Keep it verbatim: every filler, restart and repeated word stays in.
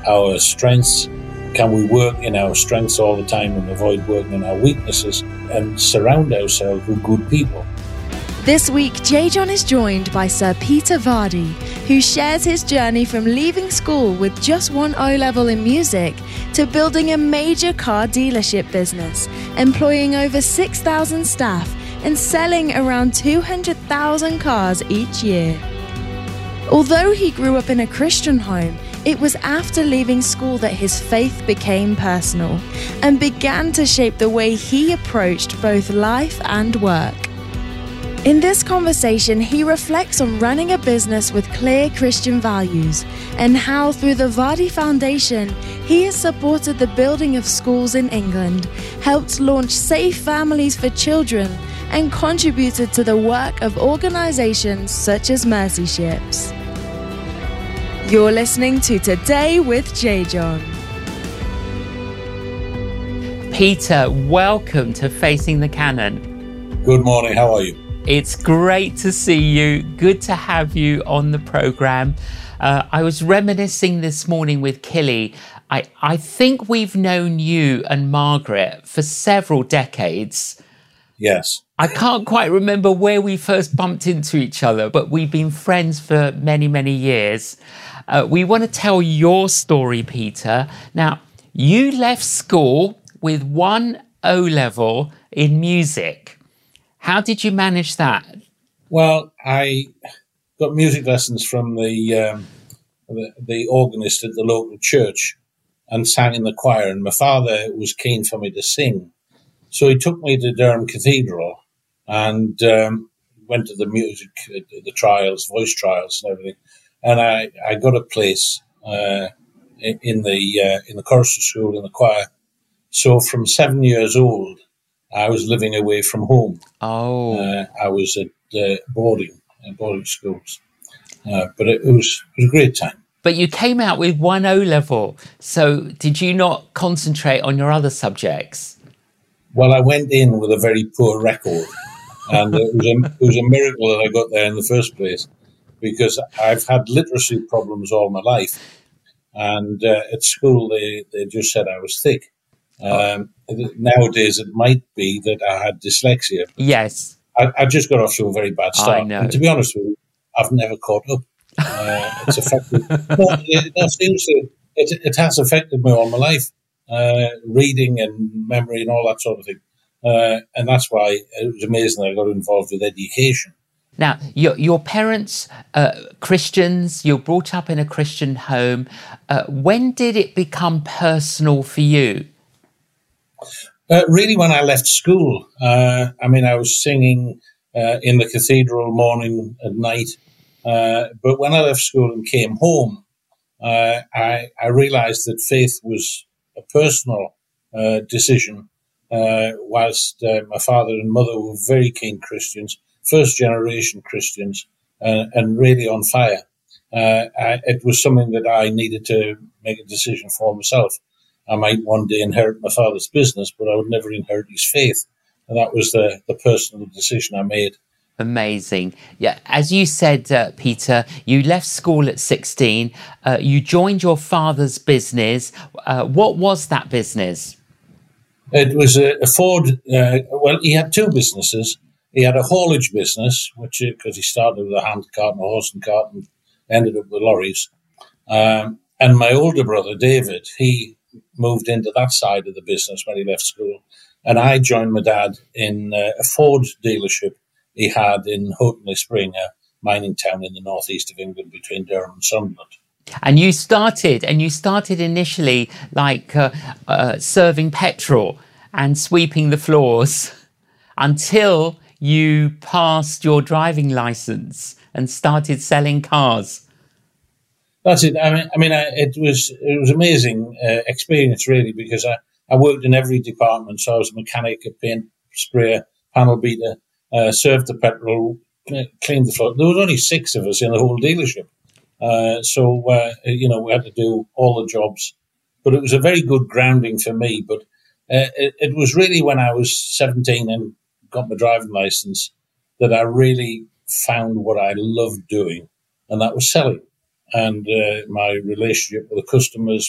our strengths? Can we work in our strengths all the time and avoid working in our weaknesses and surround ourselves with good people? This week, J. John is joined by Sir Peter Vardy, who shares his journey from leaving school with just one O-level in music to building a major car dealership business, employing over six thousand staff and selling around two hundred thousand cars each year. Although he grew up in a Christian home, it was after leaving school that his faith became personal and began to shape the way he approached both life and work. In this conversation, he reflects on running a business with clear Christian values and how, through the Vardy Foundation, he has supported the building of schools in England, helped launch Safe Families for Children, and contributed to the work of organisations such as Mercy Ships. You're listening to Today with J. John. Peter, welcome to Facing the Canon. Good morning, how are you? It's great to see you. Good to have you on the programme. Uh, I was reminiscing this morning with Killy. I, I think we've known you and Margaret for several decades. Yes. I can't quite remember where we first bumped into each other, but we've been friends for many, many years. Uh, we want to tell your story, Peter. Now, you left school with one O-level in music. How did you manage that? Well, I got music lessons from the, um, the the organist at the local church and sang in the choir, and my father was keen for me to sing. So he took me to Durham Cathedral and um, went to the music, the trials, voice trials and everything. And I, I got a place uh, in, in the uh, in the chorister school, in the choir. So from seven years old, I was living away from home. Oh. Uh, I was at uh, boarding, uh, boarding schools. Uh, but it, it, was, it was a great time. But you came out with one O-level. So did you not concentrate on your other subjects? Well, I went in with a very poor record. And it was, a, it was a miracle that I got there in the first place, because I've had literacy problems all my life. And uh, at school, they, they just said I was thick. Um, nowadays, it might be that I had dyslexia. Yes. I, I just got off to a very bad start. I know. And to be honest with you, I've never caught up. Uh, it's affected. No, it, no, seriously, it, it has affected me all my life. Uh, reading and memory and all that sort of thing. Uh, and that's why it was amazing that I got involved with education. Now, your, your parents, uh, Christians, you're brought up in a Christian home. Uh, when did it become personal for you? Uh, really, when I left school. Uh, I mean, I was singing uh, in the cathedral morning and night. Uh, but when I left school and came home, uh, I, I realised that faith was a personal uh, decision, uh, whilst uh, my father and mother were very keen Christians, first-generation Christians, uh, and really on fire. Uh, I, it was something that I needed to make a decision for myself. I might one day inherit my father's business, but I would never inherit his faith. And that was the, the personal decision I made. Amazing. Yeah, as you said, uh, Peter, you left school at sixteen. Uh, you joined your father's business. Uh, what was that business? It was a, a Ford. Uh, well, he had two businesses. He had a haulage business, which because he started with a hand cart and a horse and cart and ended up with lorries. Um, and my older brother, David, he moved into that side of the business when he left school. And I joined my dad in uh, a Ford dealership he had in Houghton-le-Spring, a mining town in the northeast of England between Durham and Sunderland. And you started, and you started initially like uh, uh, serving petrol and sweeping the floors until you passed your driving license and started selling cars. That's it. I mean, I mean, I, it was it was amazing uh, experience really, because I, I worked in every department. So I was a mechanic, a paint sprayer, panel beater, uh, served the petrol, cleaned the floor. There was only six of us in the whole dealership, uh, so uh, you know we had to do all the jobs. But it was a very good grounding for me. But uh, it, it was really when I was seventeen and got my driving license that I really found what I loved doing, and that was selling. And uh, my relationship with the customers,